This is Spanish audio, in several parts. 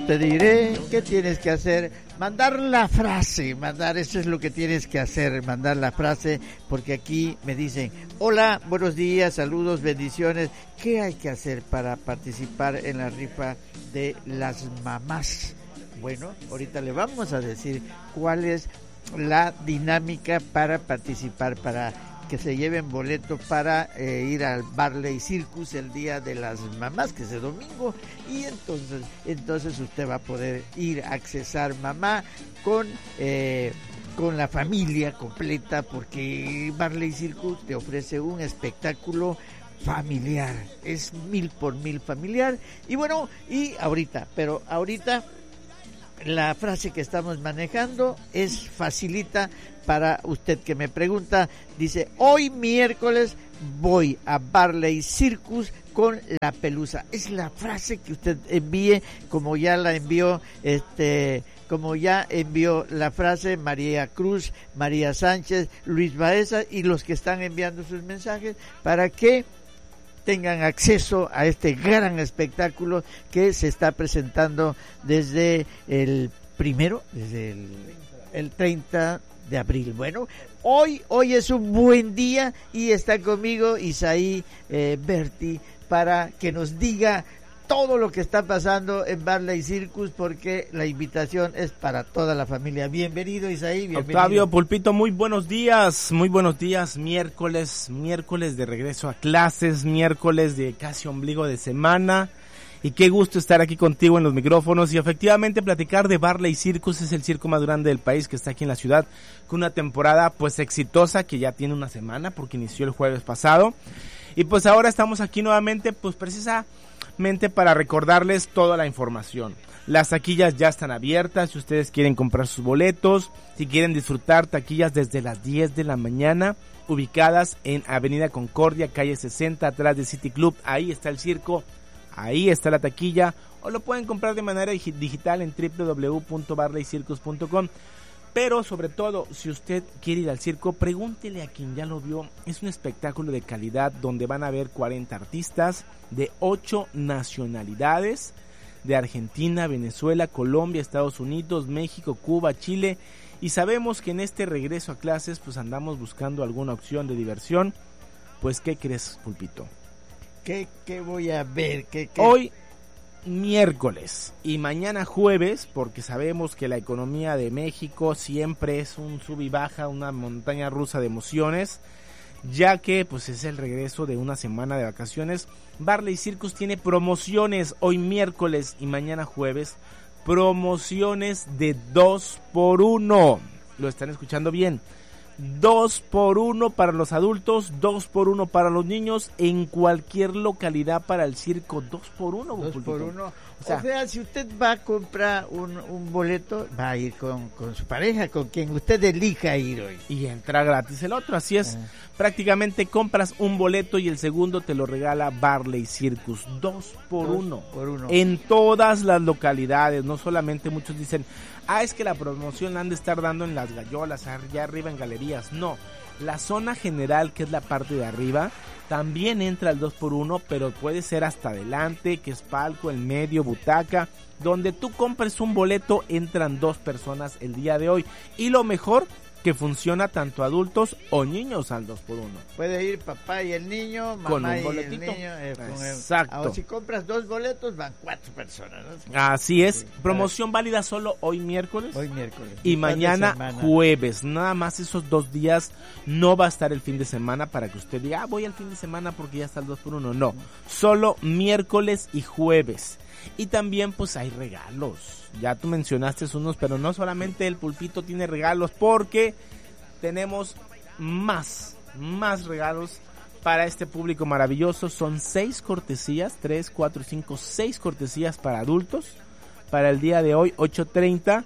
te diré qué tienes que hacer. Mandar la frase, eso es lo que tienes que hacer, mandar la frase, porque aquí me dicen, hola, buenos días, saludos, bendiciones. ¿Qué hay que hacer para participar en la rifa de las mamás? Bueno, ahorita le vamos a decir cuál es la dinámica para participar, para que se lleven boleto para ir al Barley Circus el día de las mamás, que es el domingo, y entonces usted va a poder ir a accesar mamá con la familia completa, porque Barley Circus te ofrece un espectáculo familiar, es 1000 por 1000 familiar. Y bueno, ahorita la frase que estamos manejando es facilita para usted que me pregunta. Dice, hoy miércoles voy a Barley Circus con la pelusa. Es la frase que usted envíe, como ya la envió como ya envió la frase María Cruz, María Sánchez, Luis Baeza y los que están enviando sus mensajes, para que tengan acceso a este gran espectáculo que se está presentando desde el 30 de abril. Bueno, hoy es un buen día y está conmigo Isaí Berti para que nos diga todo lo que está pasando en Barley Circus, porque la invitación es para toda la familia. Bienvenido, Isaí, bienvenido. Octavio, Pulpito, muy buenos días, miércoles de regreso a clases, miércoles de casi ombligo de semana, y qué gusto estar aquí contigo en los micrófonos y efectivamente platicar de Barley Circus. Es el circo más grande del país que está aquí en la ciudad, con una temporada pues exitosa que ya tiene una semana porque inició el jueves pasado, y pues ahora estamos aquí nuevamente pues precisamente para recordarles toda la información. Las taquillas ya están abiertas, si ustedes quieren comprar sus boletos, si quieren disfrutar, taquillas desde las 10 de la mañana, ubicadas en Avenida Concordia, calle 60, atrás de City Club. Ahí está el circo, ahí está la taquilla, o lo pueden comprar de manera digital en www.barleycircus.com. Pero sobre todo, si usted quiere ir al circo, pregúntele a quien ya lo vio. Es un espectáculo de calidad donde van a haber 40 artistas de 8 nacionalidades, de Argentina, Venezuela, Colombia, Estados Unidos, México, Cuba, Chile. Y sabemos que en este regreso a clases pues andamos buscando alguna opción de diversión. Pues, ¿qué crees, Pulpito? ¿Qué voy a ver? Hoy miércoles y mañana jueves, porque sabemos que la economía de México siempre es un sub y baja, una montaña rusa de emociones, ya que pues es el regreso de una semana de vacaciones. Barley Circus tiene promociones hoy miércoles y mañana jueves, promociones de 2x1, lo están escuchando bien, 2x1 para los adultos, 2x1 para los niños, en cualquier localidad para el circo, 2x1. 2x1. O sea, si usted va a comprar un boleto, va a ir con su pareja, con quien usted elija ir hoy. Y entra gratis el otro, así es. Prácticamente compras un boleto y el segundo te lo regala Barley Circus, 2x1. En todas las localidades, no solamente muchos dicen, es que la promoción la han de estar dando en las gallolas, allá arriba en galerías. No, la zona general, que es la parte de arriba, también entra el 2x1, pero puede ser hasta adelante, que es palco, el medio, butaca. Donde tú compres un boleto, entran 2 personas el día de hoy. Y lo mejor, que funciona tanto adultos o niños al 2x1. Puede ir papá y el niño, mamá con un y boletito. El niño. Exacto. Ahora, si compras 2 boletos, van 4 personas, ¿no? Así es. Sí. Promoción válida solo hoy miércoles. Y mañana jueves. Nada más esos 2 días. No va a estar el fin de semana para que usted diga, voy al fin de semana porque ya está el 2x1. No. Solo miércoles y jueves. Y también pues hay regalos. Ya tú mencionaste unos, pero no solamente el Pulpito tiene regalos, porque tenemos más regalos para este público maravilloso. Son 6 cortesías, 3, 4, 5, 6 cortesías para adultos, para el día de hoy, 8:30,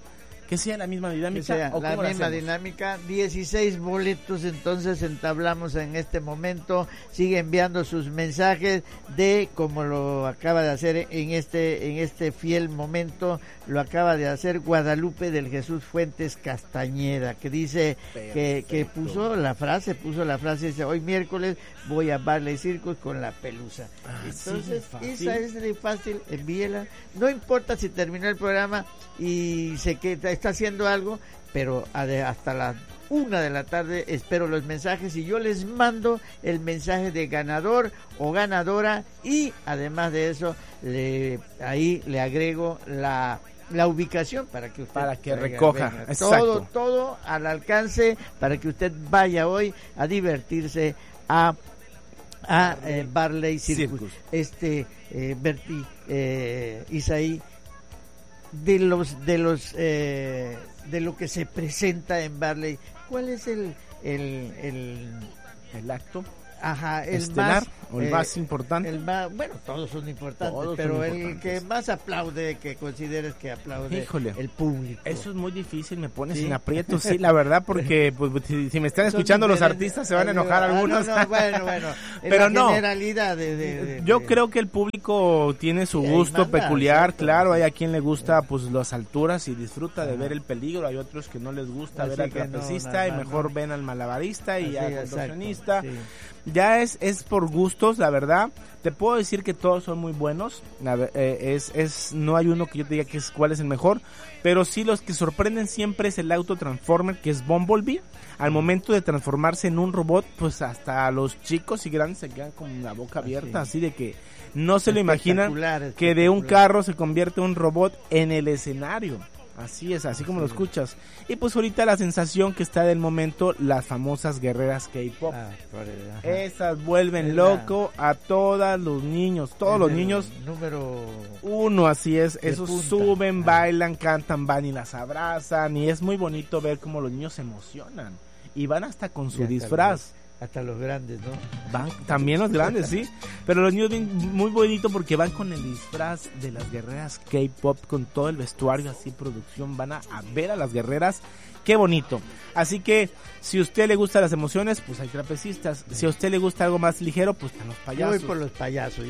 Que sea la misma dinámica. Que sea ¿o la cómo misma hacemos? dinámica. 16 boletos entonces entablamos en este momento. Sigue enviando sus mensajes de como lo acaba de hacer en este fiel momento. Lo acaba de hacer Guadalupe del Jesús Fuentes Castañeda, que dice que puso la frase, dice: hoy miércoles voy a Barley Circus con la pelusa. Entonces, esa es de fácil, envíela. No importa si terminó el programa y sé que está haciendo algo, pero hasta las 1 de la tarde espero los mensajes y yo les mando el mensaje de ganador o ganadora, y además de eso ahí le agrego la ubicación para que usted recoja. Exacto. Todo al alcance para que usted vaya hoy a divertirse a Barley Circus. Bertie, Isaí, de lo que se presenta en Barley, ¿cuál es el acto? Ajá, el estelar, más, o el más importante. Bueno, todos son importantes, pero el que más aplaude, que consideres que aplaude, híjole, el público. Eso es muy difícil, me pones en aprietos, sí, la verdad, porque pues, si me están escuchando los artistas se van a enojar algunos. Bueno, pero la generalidad yo creo que el público tiene su gusto peculiar, ¿cierto? Claro, hay a quien le gusta pues las alturas y disfruta de ver el peligro, hay otros que no les gusta ver al trapecista y mejor ven al malabarista y al contorsionista. Ya es por gustos, la verdad. Te puedo decir que todos son muy buenos. No hay uno que yo te diga cuál es el mejor, pero sí los que sorprenden siempre es el auto Transformer, que es Bumblebee. Al momento de transformarse en un robot, pues hasta los chicos y grandes se quedan con la boca abierta, así de que no se lo imaginan que de un carro se convierte un robot en el escenario. Así es, así como lo escuchas. Y pues ahorita la sensación que está del momento, las famosas guerreras K-pop. Esas vuelven loco a todos los niños. Todos los niños. Número 1, así es. Esos suben, bailan, cantan, van y las abrazan. Y es muy bonito ver cómo los niños se emocionan. Y van hasta con su disfraz. Hasta los grandes, ¿no? Van, también los grandes, sí. Pero los niños muy bonito porque van con el disfraz de las guerreras K-pop, con todo el vestuario, así producción. Van a ver a las guerreras. Qué bonito. Así que, si a usted le gustan las emociones, pues hay trapecistas. Si a usted le gusta algo más ligero, pues están los payasos. Yo voy por los payasos,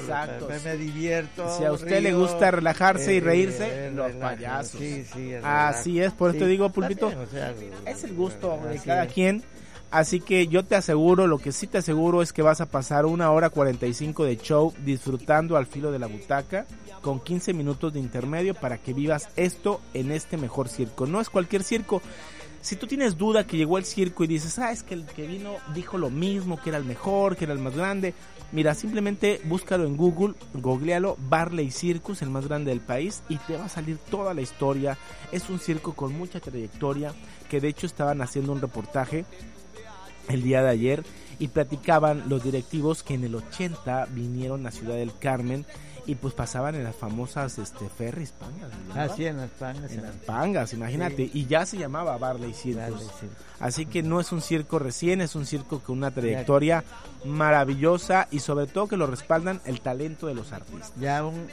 me divierto. Si a usted le gusta relajarse y reírse, los payasos. Sí, así es, por eso te digo, Pulpito, es el gusto de cada quien. Así que yo te aseguro, lo que sí te aseguro es que vas a pasar 1 hora 45 de show disfrutando al filo de la butaca, con 15 minutos de intermedio para que vivas esto en este mejor circo. No es cualquier circo. Si tú tienes duda que llegó el circo y dices, es que el que vino dijo lo mismo, que era el mejor, que era el más grande, mira, simplemente búscalo en Google, googlealo, Barley Circus, el más grande del país, y te va a salir toda la historia. Es un circo con mucha trayectoria, que de hecho estaban haciendo un reportaje el día de ayer y platicaban los directivos que en el 80 vinieron a Ciudad del Carmen y pues pasaban en las famosas ferries pangas, ¿no? Sí, en las pangas. En las pangas, imagínate, y ya se llamaba Barley Circus. Así que no es un circo recién, es un circo con una trayectoria maravillosa y sobre todo que lo respaldan el talento de los artistas. Ya un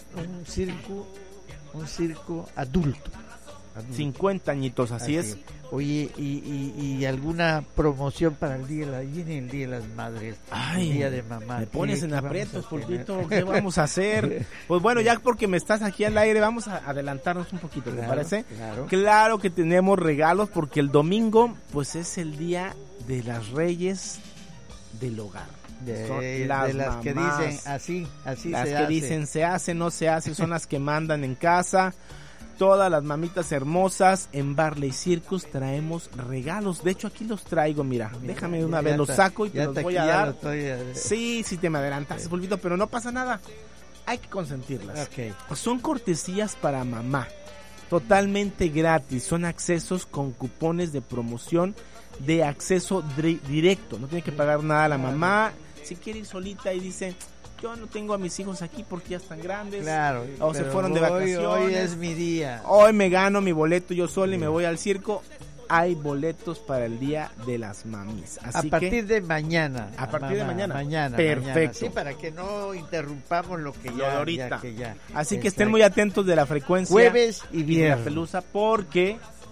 circo adulto. 50 añitos, así es. Oye, y alguna promoción para el día de las madres, el día de mamá. Me pones en aprietos, Pulpito, ¿qué vamos a hacer? Pues bueno, ya porque me estás aquí al aire, vamos a adelantarnos un poquito, ¿te parece? Claro que tenemos regalos, porque el domingo, pues es el día de las reyes del hogar. De las que dicen así las se que hace. Dicen se hace, no se hace, son las que mandan en casa. Todas las mamitas hermosas en Barley Circus traemos regalos. De hecho, aquí los traigo, mira. Déjame de una vez, los saco y te los voy a dar. Sí, te me adelantaste, Pulpito, pero no pasa nada. Hay que consentirlas. Son cortesías para mamá. Totalmente gratis. Son accesos con cupones de promoción de acceso directo. No tiene que pagar nada a la mamá. Si quiere ir solita y dice, yo no tengo a mis hijos aquí porque ya están grandes, o se fueron de vacaciones, hoy es mi día, hoy me gano mi boleto yo solo y me voy al circo, hay boletos para el día de las mamis. Así a partir de mañana. Mañana. Perfecto. Sí, para que no interrumpamos lo que ya ahorita. Así que estén muy atentos de la frecuencia jueves y viernes de la pelusa, porque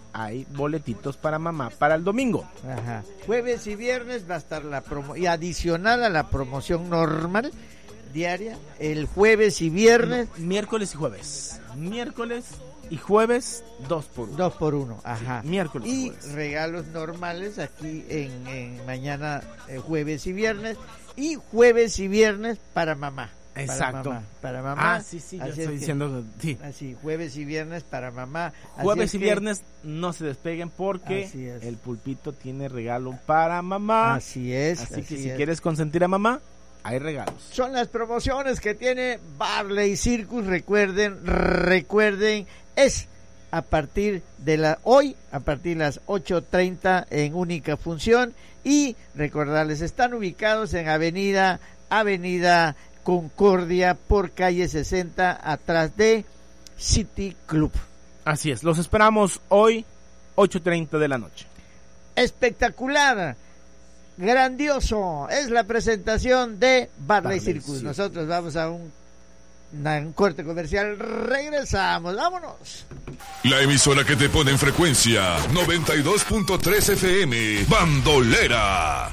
hay boletitos para mamá para el domingo. Ajá. Jueves y viernes va a estar la promo, y adicional a la promoción normal diaria, el jueves y viernes. No, miércoles y jueves. Miércoles y jueves, 2 por 1. 2 por 1, ajá. Sí, miércoles y jueves. Regalos normales aquí en mañana, jueves y viernes. Y jueves y viernes para mamá. Exacto. Para mamá. Ah, sí, yo Así estoy diciendo, sí. Así, jueves y viernes para mamá. Jueves y viernes no se despeguen porque el pulpito tiene regalo para mamá. Así es. Así que si quieres consentir a mamá, hay regalos. Son las promociones que tiene Barley Circus. Recuerden, es a partir de hoy, a partir de las 8:30 en única función. Y recordarles, están ubicados en Avenida Concordia por calle 60, atrás de City Club. Así es, los esperamos hoy, 8:30 de la noche. Espectacular, grandioso, es la presentación de Barley Circus. Nosotros vamos a un corte comercial, regresamos, vámonos. La emisora que te pone en frecuencia, 92.3 FM, Bandolera.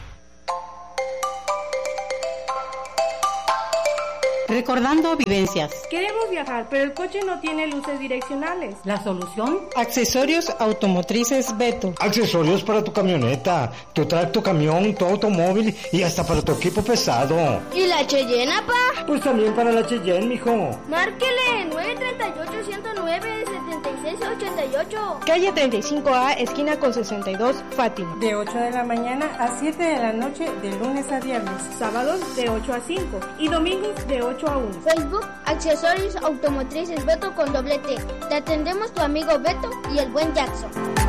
Recordando vivencias. Queremos viajar, pero el coche no tiene luces direccionales. ¿La solución? Accesorios automotrices Beto. Accesorios para tu camioneta, tu tracto camión, tu automóvil y hasta para tu equipo pesado. ¿Y la Cheyenne, pa? Pues también para la Cheyenne, mijo. Márquele, 938-109-7688. Calle 35A, esquina con 62, Fátima. De 8 de la mañana a 7 de la noche, de lunes a viernes. Sábados de 8 a 5 y domingos de 8 a 1. Facebook, Accesorios Automotrices Beto con doble T. Te atendemos tu amigo Beto y el buen Jackson.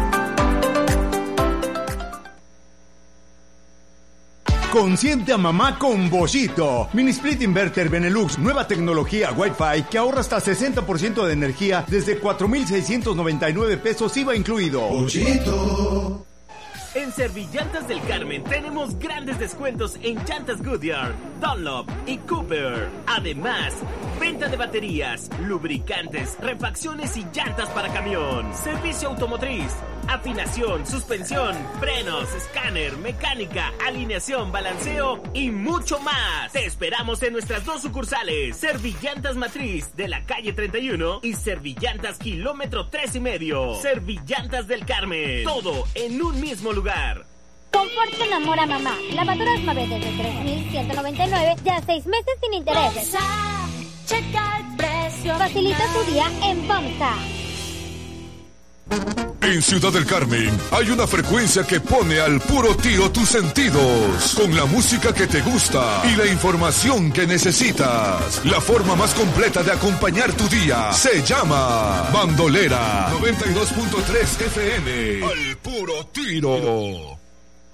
Consiente a mamá con Boschito. Mini Split Inverter Benelux, nueva tecnología Wi-Fi que ahorra hasta 60% de energía desde 4,699 pesos IVA incluido. Boschito. En Servillantas del Carmen tenemos grandes descuentos en llantas Goodyear, Dunlop y Cooper. Además, venta de baterías, lubricantes, refacciones y llantas para camión. Servicio automotriz, afinación, suspensión, frenos, escáner, mecánica, alineación, balanceo y mucho más. Te esperamos en nuestras 2 sucursales, Servillantas Matriz de la calle 31 y Servillantas kilómetro 3,5. Servillantas del Carmen, todo en un mismo lugar. Confort enamora a mamá. Lavadoras Mave desde 3,199, ya 6 meses sin intereses. Checa el precio. Facilita tu día en FOMSA. En Ciudad del Carmen hay una frecuencia que pone al puro tiro tus sentidos, con la música que te gusta y la información que necesitas. La forma más completa de acompañar tu día se llama Bandolera 92.3 FM. Al puro tiro.